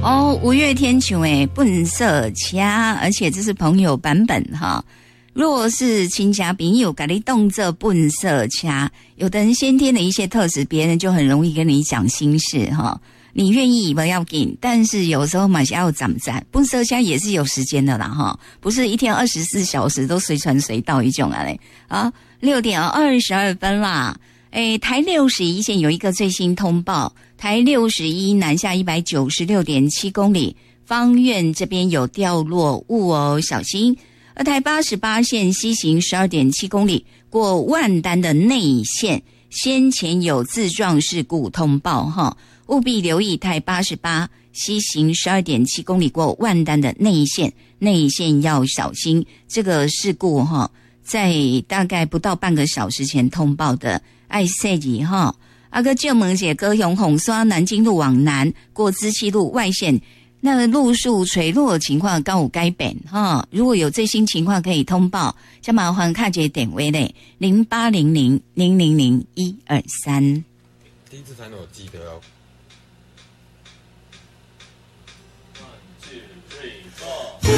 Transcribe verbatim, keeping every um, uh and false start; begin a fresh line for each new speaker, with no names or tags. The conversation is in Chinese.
哦，五月天唱诶笨色掐，而且这是朋友版本哈。若是亲家朋友给你动作笨色掐，有的人先天的一些特质，别人就很容易跟你讲心事哈。你愿意不要紧，但是有时候嘛是要攒攒，笨色掐也是有时间的啦哈，不是一天二十四小时都随传随到一种啊嘞啊。六点二十二分啦，诶，台六十一线有一个最新通报，台六十一南下一百九十六点七公里，芳苑这边有掉落物哦，小心。而台八十八线西行十二点七公里，过万丹的内线，先前有自撞事故通报哈，务必留意台八十八西行十二点七公里过万丹的内线，内线要小心。这个事故哈，在大概不到半个小时前通报的，爱塞吉哈，阿个旧门姐高雄红刷南京路往南过资七路外线。那个路树垂落的情况刚有改变哈，如果有最新情况可以通报，就麻烦看这点位嘞，零八零零零零零一二三。
第一次才能有记得哦。One two three four。